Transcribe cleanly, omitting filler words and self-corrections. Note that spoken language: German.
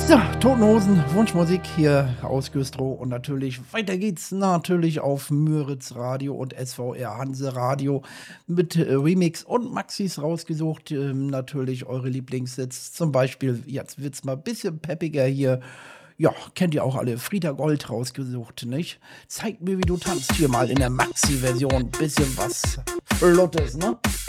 Ja, Toten Hosen, Wunschmusik hier aus Güstrow und natürlich weiter geht's natürlich auf Müritz Radio und SVR Hanse Radio mit Remix und Maxis rausgesucht. Natürlich eure Lieblingssitz, zum Beispiel, jetzt wird's mal ein bisschen peppiger hier. Ja, kennt ihr auch alle, Frieda Gold rausgesucht, nicht? Zeig mir, wie du tanzt, hier mal in der Maxi-Version. Bisschen was Flottes, ne?